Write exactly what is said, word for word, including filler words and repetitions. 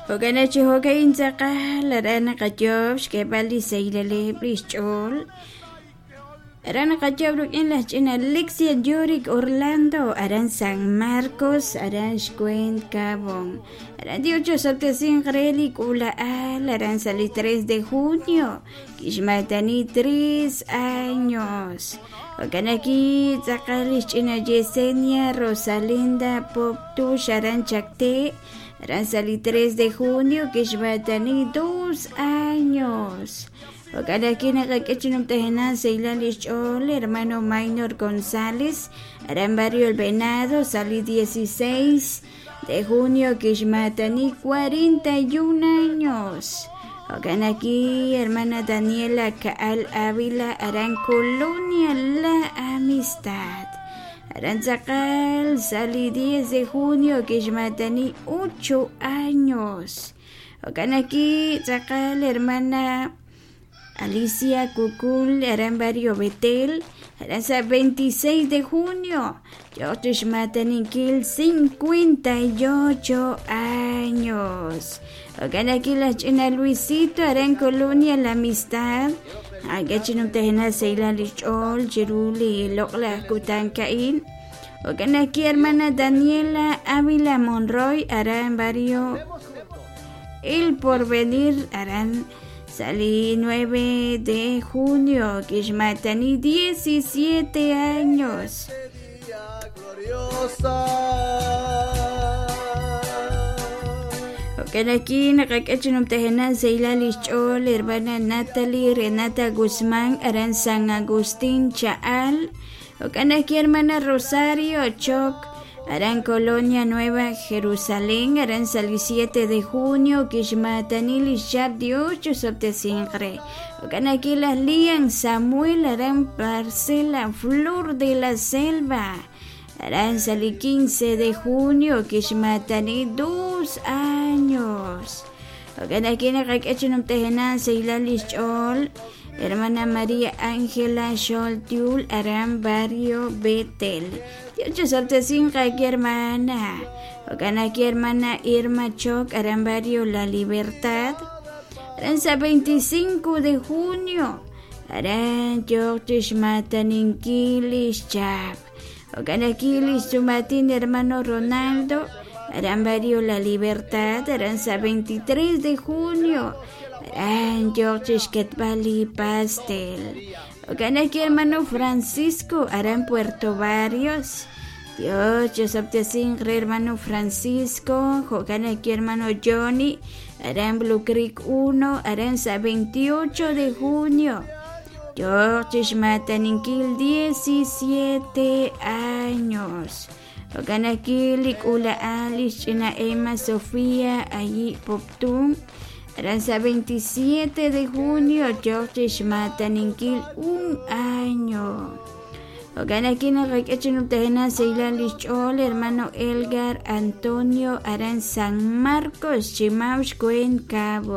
Oganachi hoga inzaqa larana qajobsh que bali seilele brichol. Arana qajobro en la china Alexia Yorick Orlando aran San Marcos aran Shkuen Cabón. Aran dieciocho septiembre greli kula al aran sali tres de junio. Kishmatani tres años. Oganaki zakali china Yesenia Rosalinda Poptu Sharan Chakte. Aran sali tres de junio, Kishmatani dos años. Oganaki nakakichinum tehenan Seila Lichol, hermano Minor González. Aran barrio El Venado, sali dieciséis de junio, Kishmatani cuarenta y un años. Oganaki, hermana Daniela Kaal Ávila, Aran Colonia La Amistad. Aranzacal, sali diez de junio, Kishmatani ocho años. Oganaki, Zacal, hermana Alicia Cucul, Aran barrio Betel, Aranza veintiséis de junio, Kishmatani Kil cincuenta y ocho años. Oganaki, la china Luisito, Aran Colonia La Amistad. Agachinum tehena Seila Lichol, Chiruli, Lokla Kutankain. Oganaki, hermana Daniela Ávila Monroy, Aran barrio El Porvenir, Aran salí nueve de junio, Kishmatani diecisiete años. Oganaki, nakakachinum tehena Seila Lichol, hermana Natalie Renata Guzmán, Aran San Agustín Chaal. Oganaki, hermana Rosario Choc, Aran Colonia Nueva Jerusalén, Aran salí siete de junio, Kishmatani Lishar dieciocho septiembre. Oganaki, las Lian Samuel, Aran Parcela Flor de la Selva. Aran salí quince de junio, Kishmatani dos años. Oganaki, nakakachinum tehenan Seila Lichol, hermana María Ángela Sholtiul, Aran barrio Betel. dieciocho septiembre, hermana. Oganaki, hermana Irma Choc, Aran barrio La Libertad. Aran veinticinco de junio, Aran Kishmatani Kilis Chap. Oganaki, Sumatin, hermano Ronaldo, Aran barrio La Libertad. Aran veintitrés de junio, Aran George Ketbali Pastel. Oganaki, hermano Francisco, Aran Puerto Barrios. dieciocho septiembre, hermano Francisco. Oganaki, hermano Johnny, Aran Blue Creek uno. Aran veintiocho de junio, George Shmataninkil diecisiete años. Oganaki, Likula Alice, China Emma Sofía, allí Poptum. Aran veintisiete de junio, George Shmataninkil un año. Oganaki, nakakachinum tehena Seila Lichol, hermano Elgar Antonio, Aran San Marcos, Chimaush Cuen Cabo.